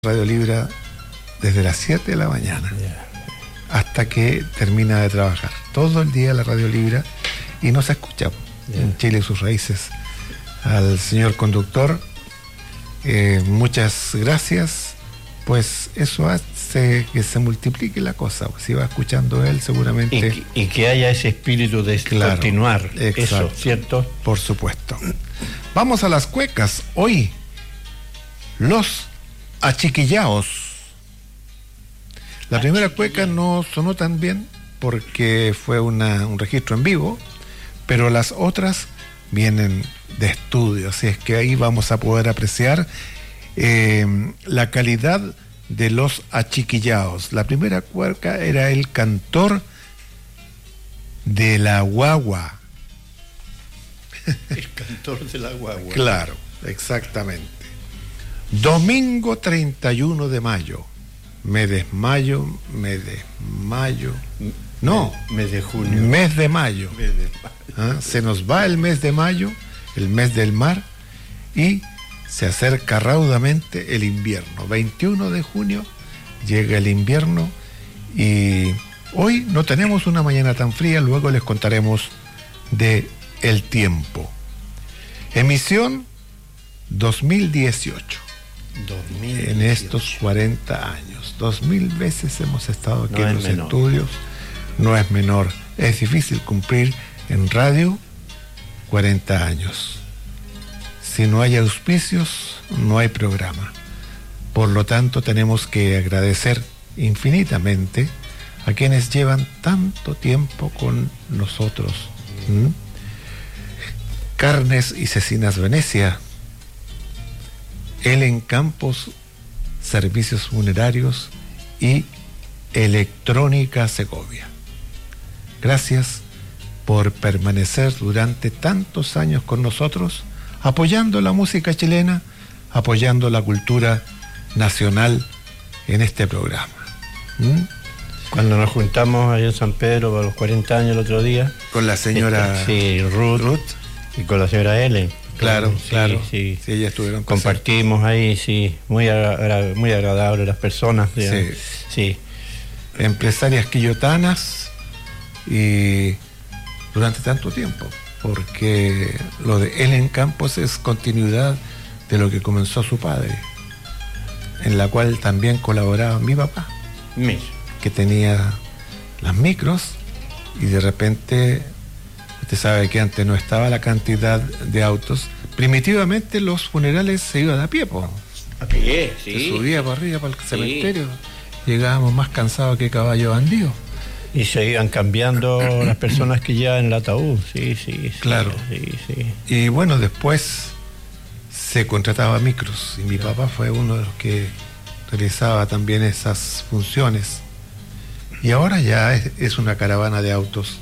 Radio Libra desde las 7 de la mañana hasta que termina de trabajar. Todo el día la Radio Libra y nos escucha en Chile y sus raíces. Al señor conductor, muchas gracias. Pues eso hace que se multiplique la cosa. Si va escuchando él, seguramente. Y que haya ese espíritu de continuar. Exacto. Eso, ¿cierto? Por supuesto. Vamos a las cuecas. Hoy, los achiquillaos. La primera cueca no sonó tan bien porque fue un registro en vivo, pero las otras vienen de estudio, así es que ahí vamos a poder apreciar la calidad de los achiquillaos. La primera cueca era el cantor de la guagua. El cantor de la guagua. Claro, exactamente. Domingo 31 de mayo. Me desmayo. No. Mes de junio. Mes de mayo. Se nos va el mes de mayo, el mes del mar, y se acerca raudamente el invierno. 21 de junio llega el invierno y hoy no tenemos una mañana tan fría, luego les contaremos de el tiempo. Emisión 2018. En estos 40 años, 2000 veces hemos estado aquí en los estudios, no es menor, es difícil cumplir en radio 40 años. Si no hay auspicios, no hay programa. Por lo tanto, tenemos que agradecer infinitamente a quienes llevan tanto tiempo con nosotros. Carnes y Cecinas Venecia, Elen Campos, Servicios Funerarios y Electrónica Segovia. Gracias por permanecer durante tantos años con nosotros, apoyando la música chilena, apoyando la cultura nacional en este programa. Cuando nos juntamos allá en San Pedro para los 40 años el otro día. Con la señora Ruth. Y con la señora Ellen. Claro, claro. Sí, ellas estuvieron compartimos ahí, sí, muy agradable las personas. Sí. Empresarias quillotanas y durante tanto tiempo, porque lo de Elen Campos es continuidad de lo que comenzó su padre, en la cual también colaboraba mi papá, que tenía las micros y de repente... Usted sabe que antes no estaba la cantidad de autos. Primitivamente los funerales se iban a pie, A pie, sí. Se subía para arriba, para el cementerio. Llegábamos más cansados que caballo bandido. Y se iban cambiando las personas que llevaban el ataúd, sí. Claro. Sí. Y bueno, después se contrataba micros. Y mi papá fue uno de los que realizaba también esas funciones. Y ahora ya es una caravana de autos.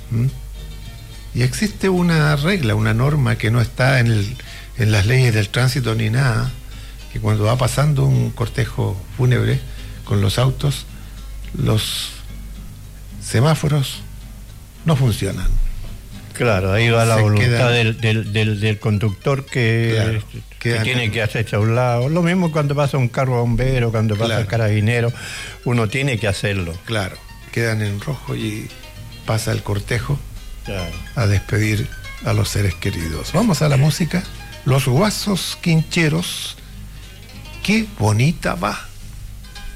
Y existe una regla, una norma que no está en las leyes del tránsito ni nada, que cuando va pasando un cortejo fúnebre con los autos, los semáforos no funcionan. Claro, ahí va la voluntad del conductor que tiene que hacerse a un lado. Lo mismo cuando pasa un carro bombero, cuando pasa el carabinero, uno tiene que hacerlo. Claro, quedan en rojo y pasa el cortejo. A despedir a los seres queridos. Vamos a la música. Los Guasos Quincheros. Qué bonita va.